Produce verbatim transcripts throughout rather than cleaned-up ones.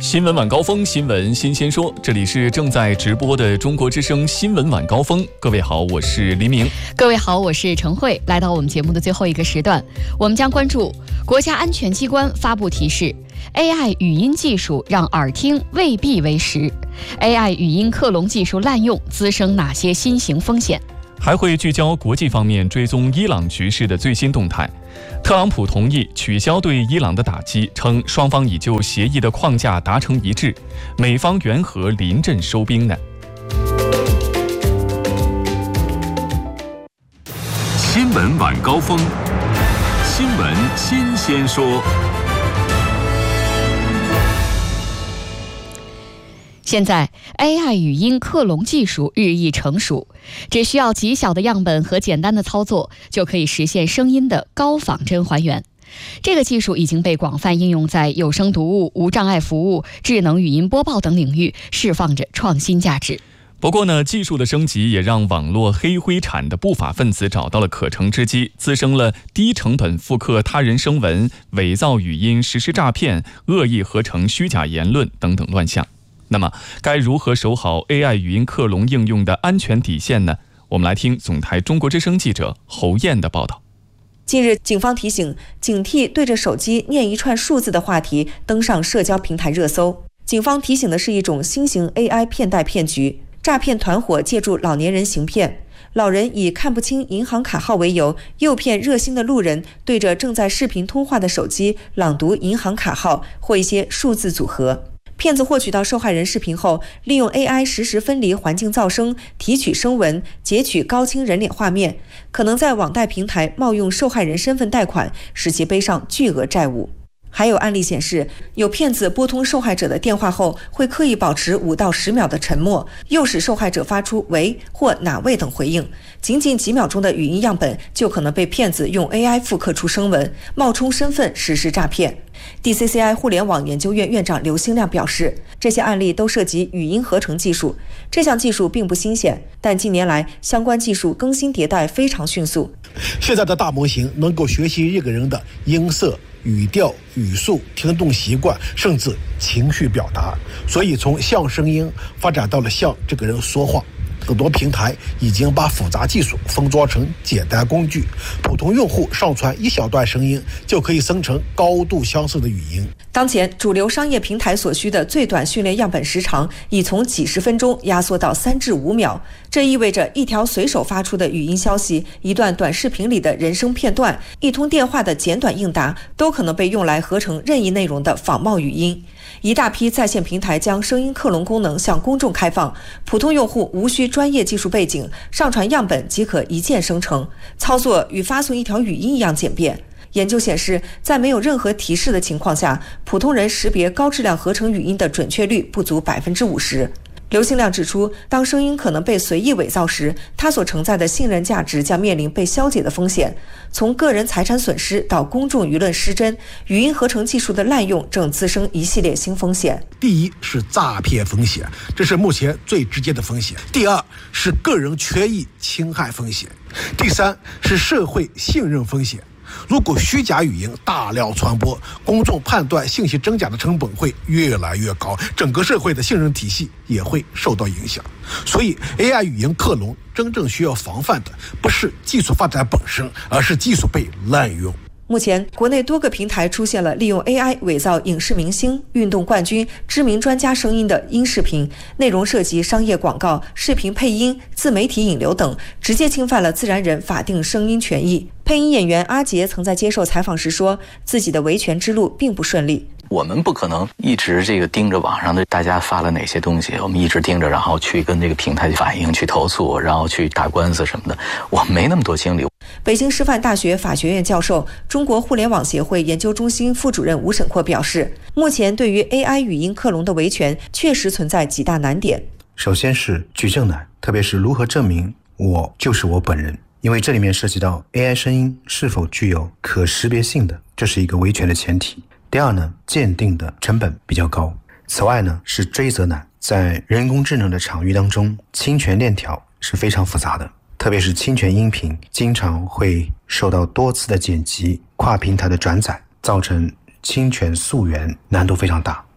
新闻晚高峰，新闻新鲜说，这里是正在直播的中国之声新闻晚高峰。各位好，我是黎明。 各位好，我是陈慧。来到我们节目的最后一个时段，我们将关注国家安全机关发布提示 A I 语音技术让耳听未必为实， A I 语音克隆技术滥用滋生哪些新型风险？ 还会聚焦国际方面追踪伊朗局势的最新动态。特朗普同意取消对伊朗的打击，称双方已就协议的框架达成一致，美方援和临阵收兵呢。 新闻晚高峰，新闻新鲜说。 现在 A I 语音克隆技术日益成熟，只需要极小的样本和简单的操作，就可以实现声音的高仿真还原。这个技术已经被广泛应用在有声读物、无障碍服务、智能语音播报等领域，释放着创新价值。 不过呢，技术的升级也让网络黑灰产的不法分子找到了可乘之机，滋生了低成本复刻他人声纹、伪造语音实施诈骗、恶意合成虚假言论等等乱象。那么该如何守好 A I 语音克隆应用的安全底线呢？我们来听总台中国之声记者侯燕的报道。 近日，警方提醒警惕对着手机念一串数字的话题登上社交平台热搜。警方提醒的是一种新型 A I 骗贷骗局，诈骗团伙借助老年人行骗，老人以看不清银行卡号为由，诱骗热心的路人对着正在视频通话的手机朗读银行卡号或一些数字组合。骗子获取到受害人视频后，利用 A I 实时分离环境噪声，提取声纹，截取高清人脸画面，可能在网贷平台冒用受害人身份贷款，使其背上巨额债务。还有案例显示，有骗子拨通受害者的电话后，会刻意保持五到十秒的沉默，诱使受害者发出喂或哪位等回应。仅仅几秒钟的语音样本，就可能被骗子用 A I 复刻出声纹，冒充身份实施诈骗。D C C I 互联网研究院院长刘兴亮表示，这些案例都涉及语音合成技术，这项技术并不新鲜，但近年来相关技术更新迭代非常迅速。 现在的大模型能够学习一个人的音色、语调、语速、听动习惯，甚至情绪表达，所以从像声音发展到了像这个人说话。很多平台已经把复杂技术封装成简单工具，普通用户上传一小段声音就可以生成高度相似的语音。 当前主流商业平台所需的最短训练样本时长已从几十分钟压缩到三至五秒，这意味着一条随手发出的语音消息、一段短视频里的人声片段、一通电话的简短应答，都可能被用来合成任意内容的仿冒语音。一大批在线平台将声音克隆功能向公众开放，普通用户无需专业技术背景，上传样本即可一键生成，操作与发送一条语音一样简便。研究显示，在没有任何提示的情况下，普通人识别高质量合成语音的准确率不足百分之五十。刘兴亮指出，当声音可能被随意伪造时，它所承载的信任价值将面临被消解的风险。从个人财产损失到公众舆论失真，语音合成技术的滥用正滋生一系列新风险。 第一是诈骗风险，这是目前最直接的风险；第二是个人权益侵害风险；第三是社会信任风险。如果虚假语音大量传播，公众判断信息真假的成本会越来越高，整个社会的信任体系也会受到影响。所以 A I 语音克隆真正需要防范的不是技术发展本身，而是技术被滥用。 目前，国内多个平台出现了利用 A I 伪造影视明星、运动冠军、知名专家声音的音视频，内容涉及商业广告、视频配音、自媒体引流等，直接侵犯了自然人法定声音权益。配音演员阿杰曾在接受采访时说，自己的维权之路并不顺利。 我们不可能一直这个盯着网上的大家发了哪些东西，我们一直盯着，然后去跟这个平台反映、去投诉，然后去打官司什么的，我没那么多精力。 北京师范大学法学院教授、中国互联网协会研究中心副主任吴沈阔表示，目前对于 A I 语音克隆的维权确实存在几大难点。 首先是举证难，特别是如何证明我就是我本人，因为这里面涉及到 A I 声音是否具有可识别性的，这是一个维权的前提。第二呢，鉴定的成本比较高。此外呢，是追责难，在人工智能的场域当中，侵权链条是非常复杂的，特别是侵权音频经常会受到多次的剪辑、跨平台的转载，造成侵权溯源难度非常大。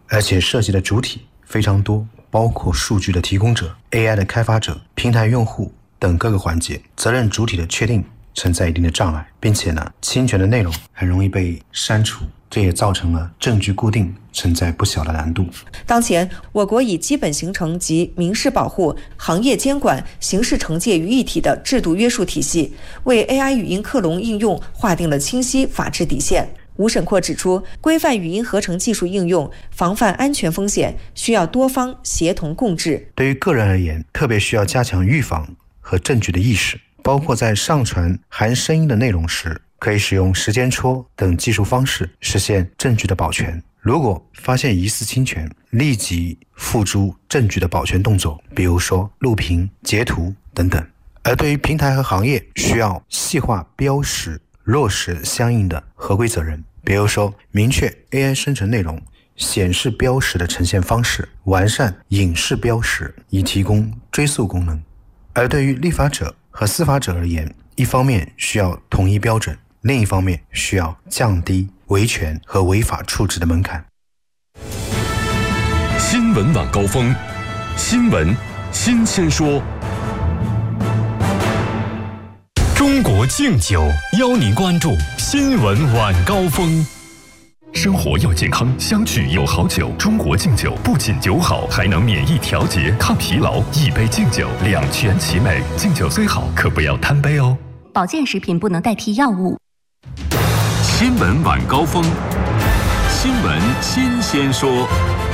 而且涉及的主体非常多，包括数据的提供者、A I 的开发者、平台用户等各个环节，责任主体的确定存在一定的障碍，并且呢，侵权的内容很容易被删除，这也造成了证据固定存在不小的难度。 当前，我国以基本形成及民事保护、行业监管、刑事惩戒于一体的制度约束体系，为 A I 语音克隆应用划定了清晰法治底线。吴审阔指出，规范语音合成技术应用，防范安全风险，需要多方协同共治。 对于个人而言，特别需要加强预防和证据的意识，包括在上传含声音的内容时，可以使用时间戳等技术方式实现证据的保全。如果发现疑似侵权，立即付诸证据的保全动作，比如说录屏、截图等等。而对于平台和行业，需要细化标识，落实相应的合规责任，比如说明确 A I 生成内容显示标识的呈现方式，完善影视标识，以提供追溯功能。而对于立法者和司法者而言，一方面需要统一标准，另一方面需要降低维权和违法处置的门槛。 新闻晚高峰，新闻新鲜说。中国敬酒邀您关注新闻晚高峰。生活要健康，相聚有好酒。中国敬酒不仅酒好，还能免疫调节、抗疲劳。一杯敬酒，两全其美。敬酒虽好，可不要贪杯哦。 保健食品不能代替药物。 新闻晚高峰，新闻新鲜说。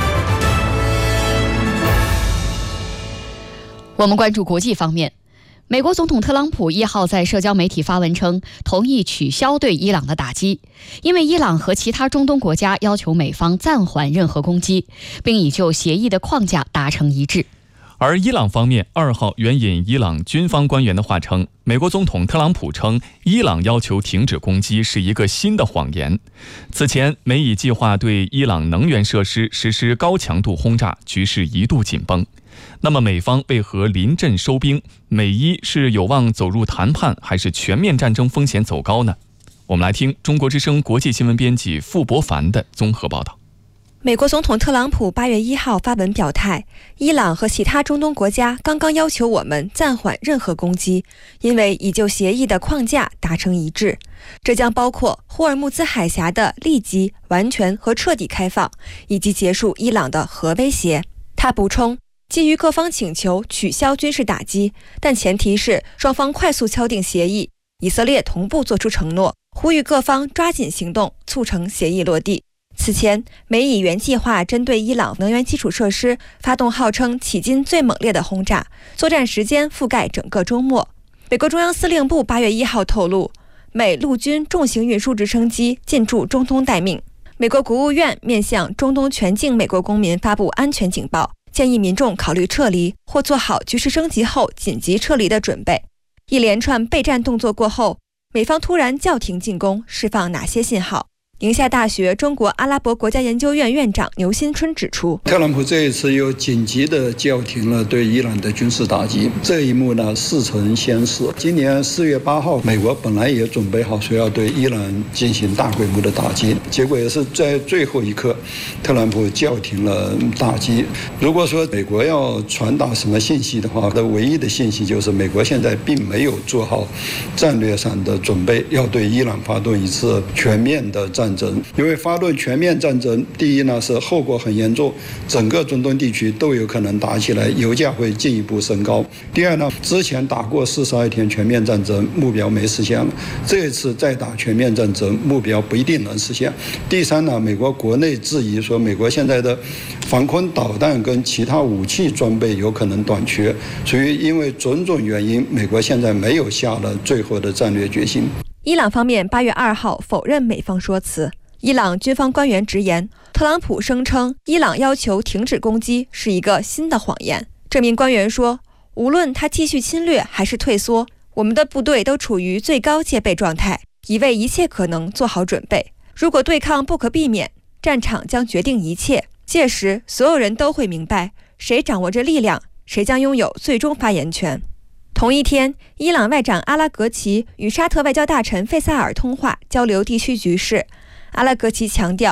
我们关注国际方面。美国总统特朗普一号在社交媒体发文称，同意取消对伊朗的打击，因为伊朗和其他中东国家要求美方暂缓任何攻击，并已就协议的框架达成一致。 而伊朗方面二号援引伊朗军方官员的话称，美国总统特朗普称伊朗要求停止攻击是一个新的谎言。此前，美以计划对伊朗能源设施实施高强度轰炸，局势一度紧绷。那么美方为何临阵收兵？美伊是有望走入谈判，还是全面战争风险走高呢？我们来听中国之声国际新闻编辑傅博凡的综合报道。 美国总统特朗普八月一号发文表态，伊朗和其他中东国家刚刚要求我们暂缓任何攻击，因为已就协议的框架达成一致，这将包括霍尔木兹海峡的立即、完全和彻底开放，以及结束伊朗的核威胁。他补充，基于各方请求取消军事打击，但前提是双方快速敲定协议，以色列同步作出承诺，呼吁各方抓紧行动，促成协议落地。此前，美以原计划针对伊朗能源基础设施发动号称迄今最猛烈的轰炸，作战时间覆盖整个周末。美国中央司令部八月一号透露，美陆军重型运输直升机进驻中东待命。美国国务院面向中东全境美国公民发布安全警报，建议民众考虑撤离或做好局势升级后紧急撤离的准备。一连串备战动作过后，美方突然叫停进攻，释放哪些信号？宁夏大学中国阿拉伯国家研究院院长牛新春指出， 特朗普这一次又紧急地叫停了对伊朗的军事打击，这一幕呢似曾相识。今年四月八号，美国本来也准备好说要对伊朗进行大规模的打击，结果也是在最后一刻，特朗普叫停了打击。如果说美国要传达什么信息的话，的唯一的信息就是美国现在并没有做好战略上的准备，要对伊朗发动一次全面的战争。因为发动全面战争，第一呢是后果很严重，整个中东地区都有可能打起来，油价会进一步升高。第二呢，之前打过四十二天全面战争，目标没实现了，这一次再打全面战争，目标不一定能实现。第三呢，美国国内质疑说，美国现在的防空导弹跟其他武器装备有可能短缺，所以因为种种原因，美国现在没有下了最后的战略决心。 伊朗方面八月二号否认美方说辞。伊朗军方官员直言，特朗普声称伊朗要求停止攻击是一个新的谎言。这名官员说，无论他继续侵略还是退缩，我们的部队都处于最高戒备状态，已为一切可能做好准备。如果对抗不可避免，战场将决定一切，届时所有人都会明白，谁掌握着力量，谁将拥有最终发言权。同一天，伊朗外长阿拉格齐与沙特外交大臣费萨尔通话，交流地区局势。阿拉格齐强调，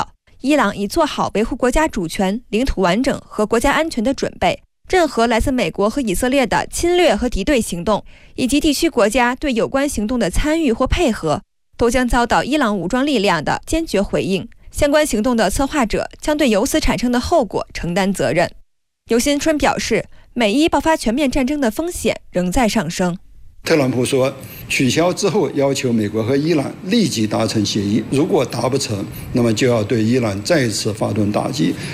伊朗已做好维护国家主权、领土完整和国家安全的准备。任何来自美国和以色列的侵略和敌对行动，以及地区国家对有关行动的参与或配合，都将遭到伊朗武装力量的坚决回应。相关行动的策划者将对由此产生的后果承担责任。尤新春表示，美伊爆发全面战争的风险仍在上升。 特朗普说，取消之后要求美国和伊朗立即达成协议，如果达不成，那么就要对伊朗再次发动打击。